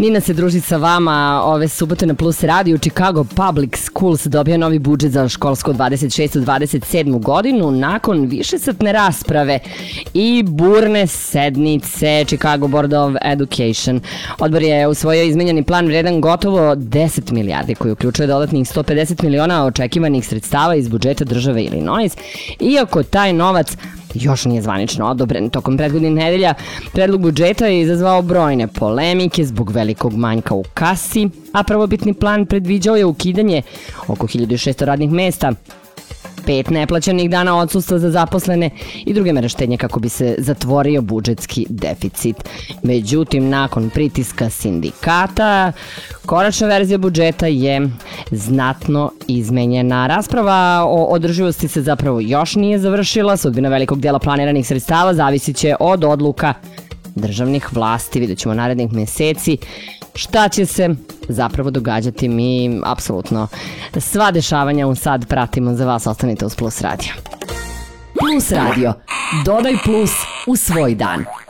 Nina se druži sa vama ove subote na Plus Radio. Chicago Public Schools dobija novi budžet za školsko 26-27 godinu nakon višesatne rasprave i burne sednice Chicago Board of Education. Odbor je usvojio izmenjeni plan vredan gotovo 10 milijardi koji uključuje dodatnih 150 miliona očekivanih sredstava iz budžeta države Illinois. Iako taj novac još nije zvanično odobren. Tokom prethodnih nedelja predlog budžeta je izazvao brojne polemike zbog velikog manjka u kasi, a prvobitni plan predviđao je ukidanje oko 1600 radnih mesta, 5 neplaćenih dana odsustva za zaposlene i druge mere štednje kako bi se zatvorio budžetski deficit. Međutim, nakon pritiska sindikata, konačna verzija budžeta je znatno izmenjena. Rasprava o održivosti se zapravo još nije završila. Sudbina velikog dela planiranih sredstava zavisit će od odluka državnih vlasti. Vidjet ćemo narednih meseci šta će se zapravo događati. Mi apsolutno sva dešavanja u sad pratimo za vas. Ostanite uz Plus Radio. Plus Radio. Dodaj plus u svoj dan.